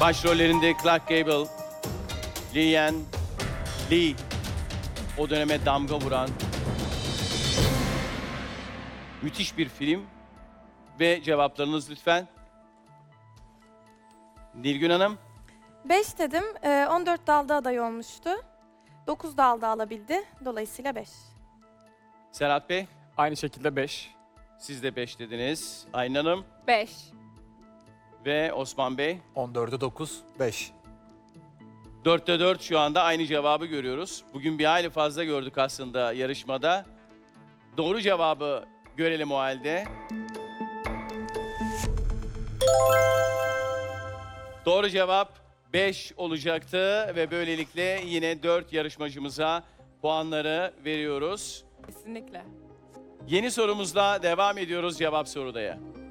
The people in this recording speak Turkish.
Başrollerinde Clark Gable, Lian Lee, o döneme damga vuran müthiş bir film. Ve cevaplarınız lütfen. Nilgün Hanım, 5 dedim. 14 dalda aday olmuştu. 9 dalda alabildi. Dolayısıyla 5. Serhat Bey, Aynı şekilde 5. siz de 5 dediniz. Aylin Hanım 5. ve Osman Bey. 14'e 9, 5. 4'te 4 şu anda aynı cevabı görüyoruz. Bugün bir hayli fazla gördük aslında yarışmada. Doğru cevabı görelim o halde. Doğru cevap 5 olacaktı ve böylelikle yine 4 yarışmacımıza puanları veriyoruz. Kesinlikle. Yeni sorumuzla devam ediyoruz cevap sorudaya.